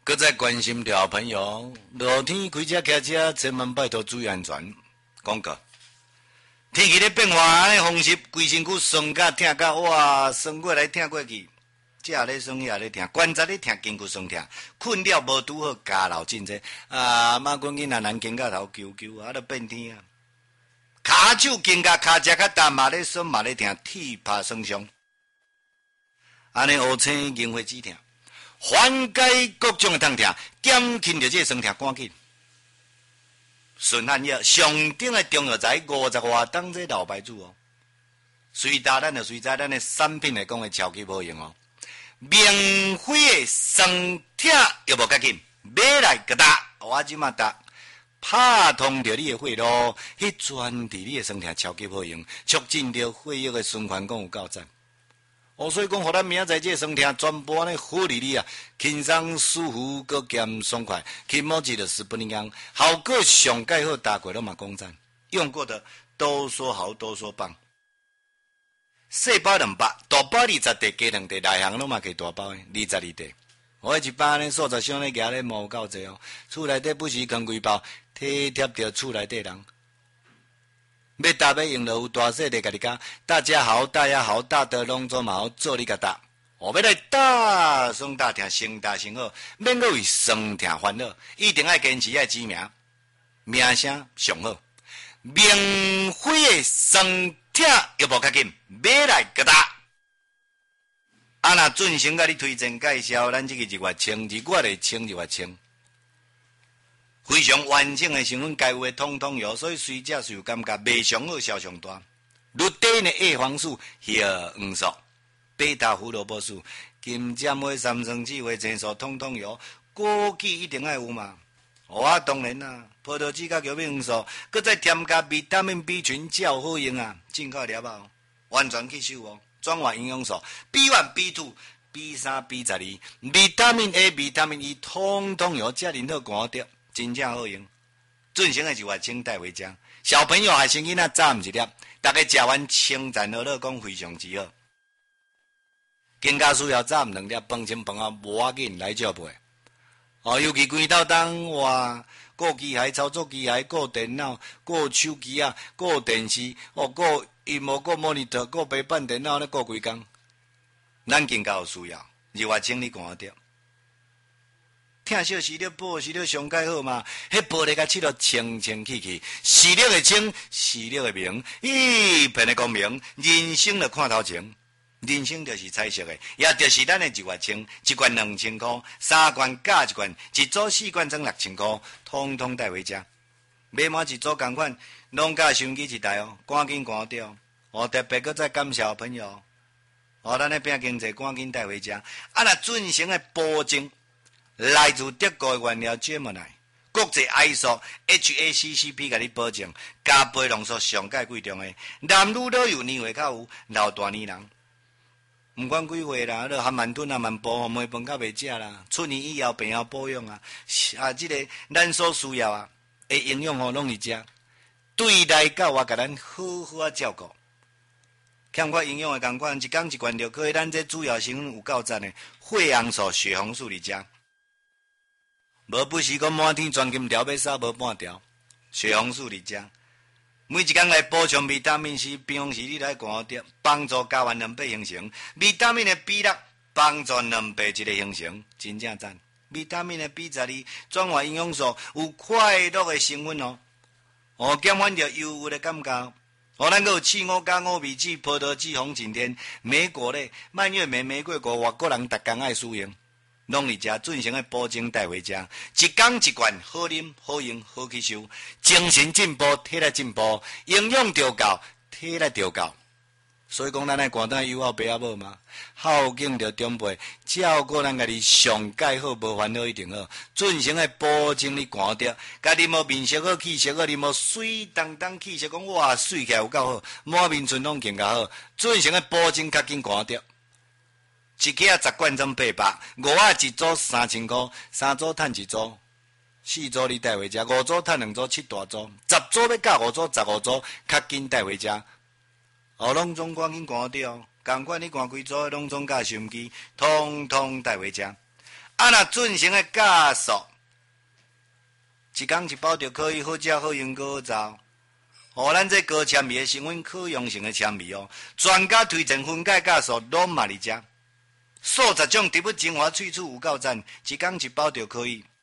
搁再关心的好朋友，落天开车骑车，千万拜托注意安全。广告。天气咧变化，安尼风湿，规身躯酸甲痛甲哇，酸过来痛过去，这咧酸遐咧痛，关节咧痛，筋骨酸痛，困了无拄好，家老真济啊！马滚囡仔人肩胛头揪揪，啊，都变天啊！骹手肩胛骹只较重，嘛咧酸嘛咧痛，铁拍酸伤，安尼乌青银花止痛。缓解各种的痛痛，减轻着这个酸痛，赶紧。顺汗药上顶的中药材50外档这老牌子哦，随大咱就随在咱的产品来讲的超级好用哦。明辉的酸痛又无较紧，买来个打，我即马打，拍通着你的血路，迄专治你的酸痛超级好用，促进着血液的循环，讲有够赞。所以讲，互咱明仔载这酸痛全部安尼好哩哩啊，轻松舒服，搁兼爽快，轻摸级的10分钟，效果上盖好，大过拢嘛讲赞，用过的都说好，都说棒。细包2包，大包20袋，加2袋，内行拢嘛加大包的22袋。我一包呢，素材箱咧夹咧毛够济哦，厝内底不时扛几包，体贴着厝内底人。要搭要用就有大细的家己讲，大家好，大家好，大的拢做嘛好，做你个搭。我要来大酸大痛，先大先好，免搁为酸痛烦恼，一定要坚持要知名，名声上好。明辉的酸痛又无较紧，买来个搭。啊，那准成甲你推荐介绍，咱这个1月清，2月的清1月清。非常完整的成分，该有的统统有，所以随食随有感觉，卖上好，销上大。绿地的 A 黄素、叶黄素、贝塔胡萝卜素、金针花、三生子花、青素，统统有。枸杞一定要有嘛？我当然啦，葡萄籽甲玉米黄素，搁再添加维他命 B 群，较好用啊！进口了后，完全吸收哦，转化营养素 B1、B2、B3、B12，维他命 A、维他命 E， 统统有，遮人好寒着。真正好用，准成的1月清带回家。小朋友还是囡仔早唔一粒，大家食完称赞好乐讲非常之好。更加需要早唔2粒，饭前饭后无要紧来照背。尤其规斗当哇，顾机械、操作机械、顾电脑、顾手机啊、顾电视，顾荧幕、顾 monitor、顾平板电脑咧，顾规工。咱更加有需要，2月清你寒着。疼惜时了补，时了上盖好嘛。迄玻璃甲漆了清清气气，时了会清，时了会明，一片的光明。人生就看头前，人生就是彩色的，也就是咱的1月清，一罐2000块，3罐加一罐，一组4罐装6000块，统统带回家。买满一组同款，拢加收音机一台哦，赶紧赶掉。特别搁再感谢朋友，咱的拼经济赶紧带回家。啊，那准成的保证。来自德国的原料 Gemini， 国际 ISO HACCP 甲你保证，加倍浓缩上界贵重的，男女都有，年岁较有，老大年人，不管几岁啦，都含慢吞啊、慢补，糜饭较袂食啦，出年以后病后保养啊，这个咱所需要啊，的营养拢是食，对内到外，甲咱好好照顾。欠缺营养的同款，一天一罐就可以，咱这主要成分有够赞的，血红素、血红素伫食。无不是讲满天全金条要扫无半条，血红素伫遮，每一天来补充维他命 C， 平时你来寒着，帮助睾丸2倍形成，维他命的 B6 帮助2倍一个形成，真正赞。维他命的 B12 转化营养素有快乐的成分哦，减缓着忧郁的感觉。咱有刺5加5米籽、葡萄籽、红景天、莓果类、蔓越莓、玫瑰果，外国人逐工爱使用。拢是食准成的保证带回家，一缸一罐，好啉、好用、好吸收，精神进步，体力进步，营养调够，体力调够。所以讲，咱来寒单友好爸仔母嘛，孝敬着长辈，照顾咱家己上介好，无烦恼一定好。准成的保证你寒着，家己无面色好、气色好，你无水当当气色讲哇水起来有够好，满面春拢更加好。准成的保证较紧寒着。一克啊10罐装800，5啊一组3000块，3组赚1组，4组你带回家，5组赚2组，7大组，10组要加5组，15组较紧带回家。拢总赶紧赶掉，同款你赶几组，拢总加收音机，通通带回家。 若准成的假属，一天一包就可以好食好用好走。哦，咱这高纤维的成分可用性的纤维哦，专家推荐分解假属拢嘛伫遮，数十种植物精华萃取有够赞，一天一包就可以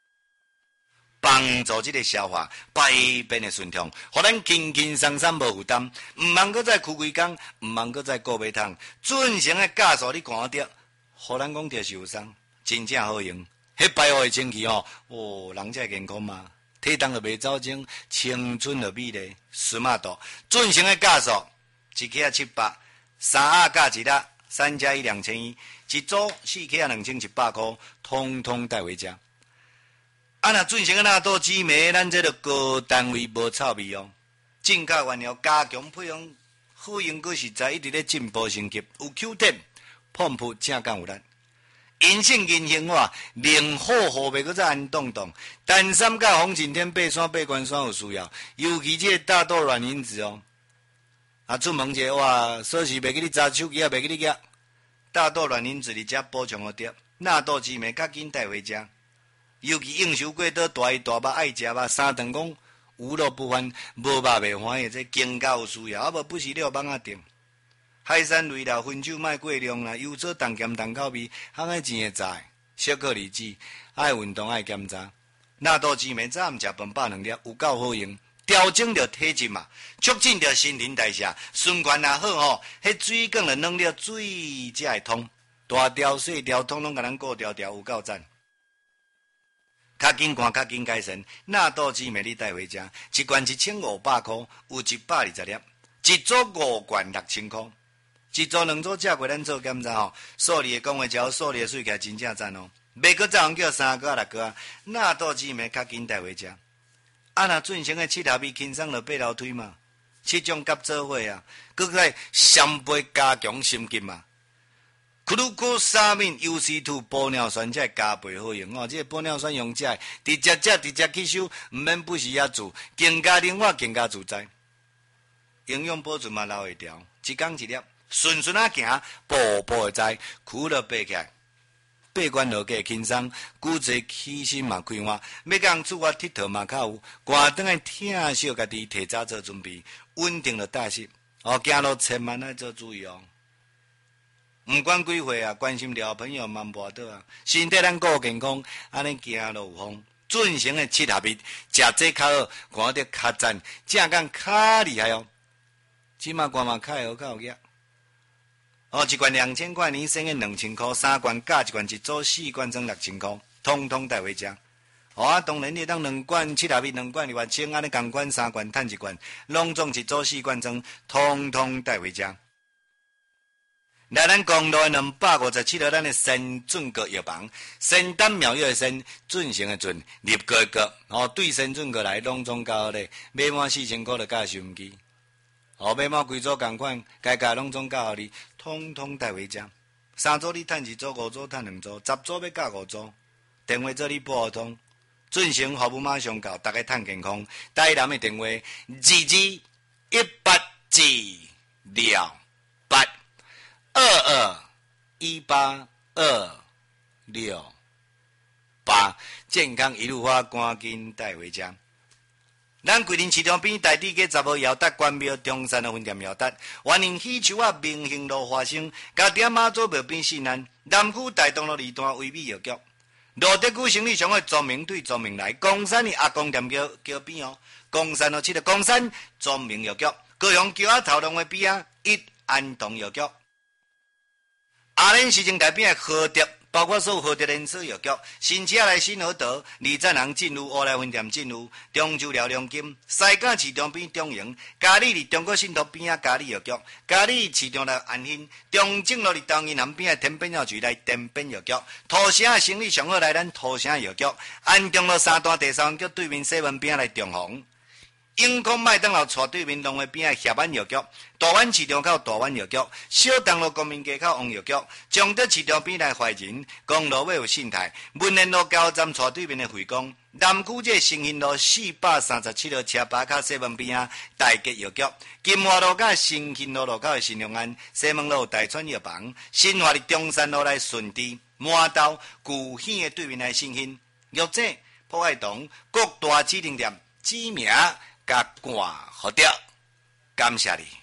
帮助这个消化排便的顺畅，互咱轻轻松松无负担，毋茫搁再开几工，毋茫搁再顾买汤，准成的假属你看着，互咱讲着受伤，真正好用。迄排好的清气哦，人才健康嘛。体重就袂走钟，青春就美丽，斯马度准成的假属，一克700，三盒加一粒，3加1 2100，一组4克2100块，通通带回家。若准成的纳豆紫莓，咱这个高单位无臭味哦。进口原料加强配方，好用搁实在，一直咧进步升级，有 Q 点，碰扑正敢有力。银杏银杏花，灵好好袂搁再安动动。丹参甲红景天、爬山、爬关山有需要，尤其这个大豆卵磷脂哦。出门者哇，锁匙袂记你查手机，也袂记你夹。大豆卵磷脂伫遮补充好点，纳豆紫莓较紧带回家。尤其应酬过倒大鱼大肉爱食肉，三顿讲无肉不欢，无肉袂欢喜，这更加有需要。无不时你有网仔订。海产类啦，薰酒莫过量啦，油炒重咸重口味，烘个钱会在，小克离子，爱运动爱检查。纳豆紫莓早暗食饭100-2粒，有够好用，调整着体质嘛，促进着新陈代谢，循环也好吼，迄水管的软了水才会通，大条细条统统甲咱顾条条，有够赞。较紧看较紧改善，纳豆紫莓你带回家，一罐1500块，有120粒，一组5罐6000块。一组2组食过，咱做检查吼，数字的讲话只数字的水起来真正赞哦。袂搁再用叫3个6个，纳豆紫莓较紧带回家。若准成的7合米轻松就爬楼梯嘛，7种甲做伙啊，搁再双倍加强心经嘛。克鲁科沙敏 UC2 玻尿酸才会加倍好用哦，这个玻尿酸用起来直接食直接吸收，毋免不时也做，更加灵活更加自在。营养保存嘛留会条，一天一粒。顺顺啊行，步步会知，苦了爬起来，爬关落架轻松，骨质起身嘛开换，要讲出发佚佗嘛较有，挂转来疼惜家己，提早做准备，稳定了踏实。行路千万要做注意哦。毋管几岁啊，关心小朋友嘛无倒啊，身体咱顾健康，安尼行路有风。准成的7合米，食这较好，看得较赞，正讲较厉害哦。即马看嘛较会好，较有益。一罐2000块，年省个2000块，3罐加一罐，一组4罐装6000块，通通带回家。当然你当2罐7合米，2罐2万千，安尼共款3罐趁1罐，拢总一组4罐装，通通带回家。来咱公路257号，咱的神准阁药房，仙丹妙药的仙，准成的准，立个个，对神准阁来拢总较好咧，买满4000块就加收音机。买满规组共款，家家拢总较合理，通通带回家。3组你趁1组，5组趁2组，10组要加5组。电话做你拨通，准成服务马上到，大家趁健康。台南的电话22182688，健康一路发，赶紧带回家。咱桂林市场边台底街10号姚达关庙中山的分店姚达，欢迎喜球啊明兴路花生，加点马祖庙边西南，南区大东路2段微米药局，罗德区生理上的庄明对庄明来，公山的阿公店桥边哦，公山这个公山庄明药局，高雄桥头龙的边啊一安东药局，阿莲市政台边的和德。包括所有好的连锁药局，新车来新河道，二站行进入乌来分店进入，中州辽良金，西港市场边中营，嘉里伫中国信托边啊嘉里药局，嘉里市场来安兴，中正路伫东银行边啊天边药局来天边药局，土城生意上好来咱土城药局，安中路3段第3局对面西门边来中红。永康麦当劳斜对面龙华边的协安药局，大湾市场口大湾药局，小东路公民街口王药局，中德市场边来怀仁，公路尾有信泰，文联路加油站斜对面的惠光，南区这新兴路437号车巴卡西门边大吉药局，金华路甲新兴路路口的新隆安，西门路大川药房，新华的中山路来顺治。 满刀巨显的对面来信心，玉井破坏堂各大指定店指名甲冠互掉，感谢你。